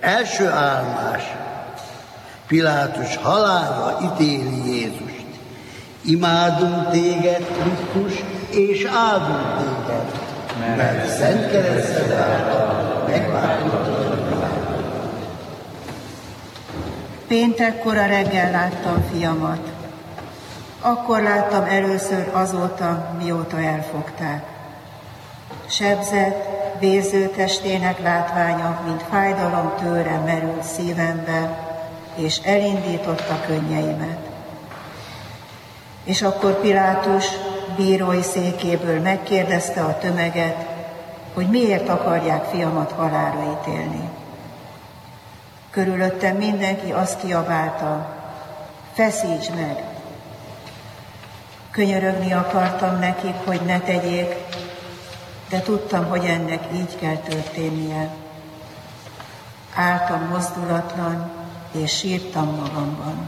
Első állomás. Pilátus halálra ítéli Jézust. Imádunk téged, Krisztus, és áldunk téged, mert szent kereszted által megváltottad a világot. Péntek kora reggel láttam fiamat. Akkor láttam először azóta, mióta elfogták. Sebzett, vérző testének látványa, mint fájdalom tőre merült szívembe, és elindította könnyeimet. És akkor Pilátus bírói székéből megkérdezte a tömeget, hogy miért akarják fiamat halálra ítélni. Körülöttem mindenki azt kiabálta, feszíts meg! Könyörögni akartam nekik, hogy ne tegyék, de tudtam, hogy ennek így kell történnie. Álltam mozdulatlan, és sírtam magamban.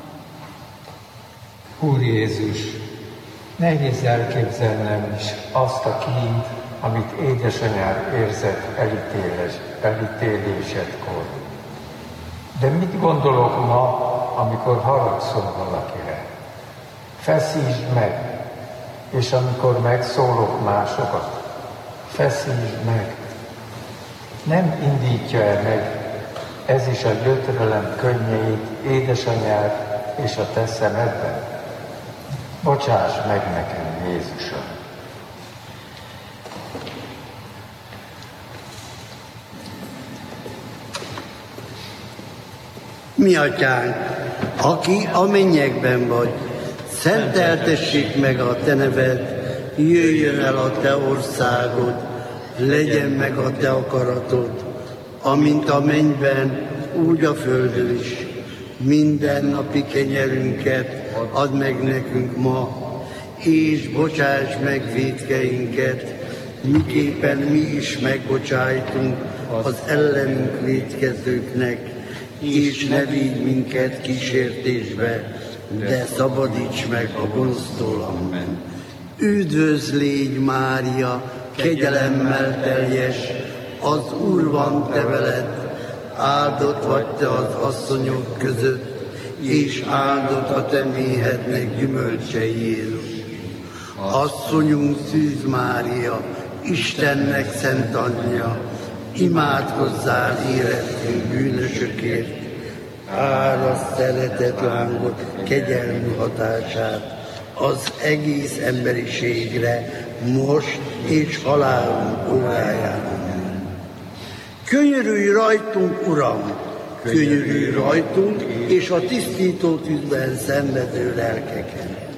Úr Jézus, nehéz elképzelnem is azt a kínt, amit édesanyád érzett elítélésedkor. De mit gondolok ma, amikor haragszom valakire? Feszítsd meg, és amikor megszólok másokat, feszítsd meg. Nem indítja-e meg ez is a gyötrelem könnyeit édesanyád és a te szemedben? Bocsáss meg nekem, Jézusom! Mi atyánk, aki a mennyekben vagy, szenteltessék meg a te neved, jöjjön el a te országod, legyen meg a te akaratod, amint a mennyben, úgy a földön is. Minden napi kenyerünket add meg nekünk ma, és bocsáss meg vétkeinket, miképpen mi is megbocsájtunk az ellenünk vétkezőknek, és ne vigy minket kísértésbe, de szabadíts meg a gonosztól, amen. Üdvözl légy, Mária, kegyelemmel teljes, az Úr van te veled, áldott vagy te az asszonyok között, és áldott a te méhednek gyümölcse Jézus. Asszonyunk Szűz Mária, Istennek szent anyja, imádkozzál érettünk bűnösökért, áraszt szeretet lángot, kegyelmi hatását az egész emberiségre, most és halálunk óráján. Könyörülj rajtunk, Uram! Könyörülj rajtunk, és a tisztító tűzben szenvedő lelkeken.